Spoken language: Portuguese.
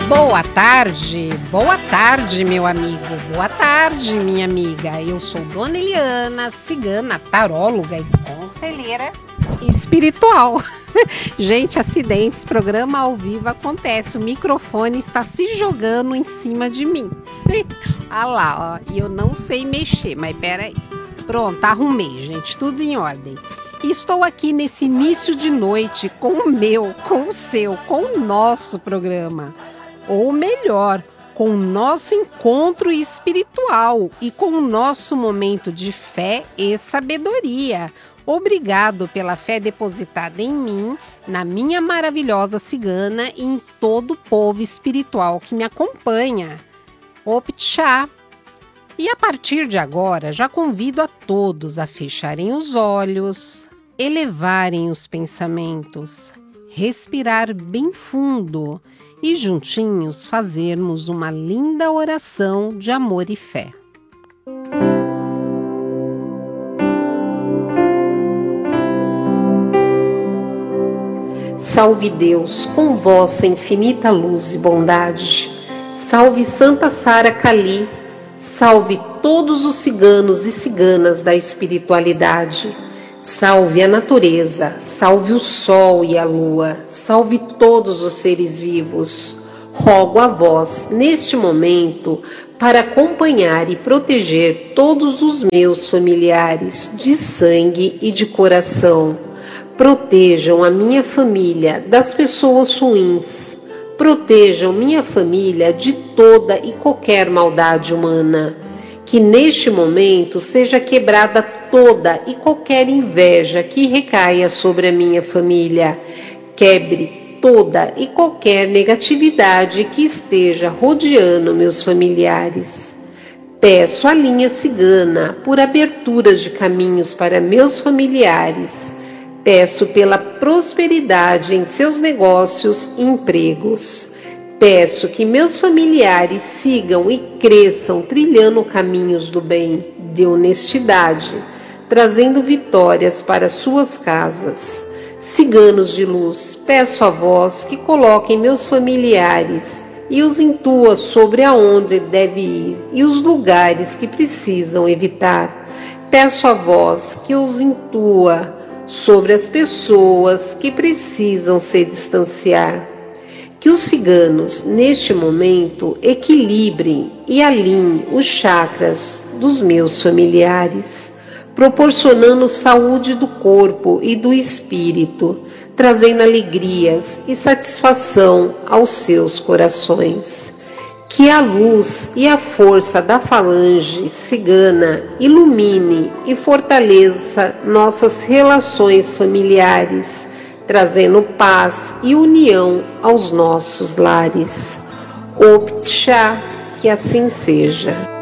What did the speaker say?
Boa tarde, meu amigo, boa tarde, minha amiga. Eu sou Dona Eliana, cigana, taróloga e conselheira espiritual. Gente, acidentes, programa ao vivo acontece, o microfone está se jogando em cima de mim. Ah lá, ó, e eu não sei mexer, mas peraí. Pronto, arrumei, gente, tudo em ordem. Estou aqui nesse início de noite com o meu, com o seu, com o nosso programa. Ou melhor, com o nosso encontro espiritual e com o nosso momento de fé e sabedoria. Obrigado pela fé depositada em mim, na minha maravilhosa cigana e em todo o povo espiritual que me acompanha. Optchá! E a partir de agora, já convido a todos a fecharem os olhos, elevarem os pensamentos, respirar bem fundo e juntinhos fazermos uma linda oração de amor e fé. Salve Deus, com vossa infinita luz e bondade. Salve Santa Sara Kali. Salve todos os ciganos e ciganas da espiritualidade. Salve a natureza, salve o sol e a lua, salve todos os seres vivos. Rogo a vós, neste momento, para acompanhar e proteger todos os meus familiares de sangue e de coração. Protejam a minha família das pessoas ruins. Protejam minha família de toda e qualquer maldade humana. Que neste momento seja quebrada toda e qualquer inveja que recaia sobre a minha família. Quebre toda e qualquer negatividade que esteja rodeando meus familiares. Peço à linha cigana por aberturas de caminhos para meus familiares. Peço pela prosperidade em seus negócios e empregos. Peço que meus familiares sigam e cresçam trilhando caminhos do bem, de honestidade, trazendo vitórias para suas casas. Ciganos de luz, peço a vós que coloquem meus familiares e os intua sobre aonde deve ir e os lugares que precisam evitar. Peço a vós que os intua sobre as pessoas que precisam se distanciar. Que os ciganos, neste momento, equilibrem e alinhem os chakras dos meus familiares, proporcionando saúde do corpo e do espírito, trazendo alegrias e satisfação aos seus corações. Que a luz e a força da falange cigana ilumine e fortaleça nossas relações familiares, trazendo paz e união aos nossos lares. Optchá, que assim seja.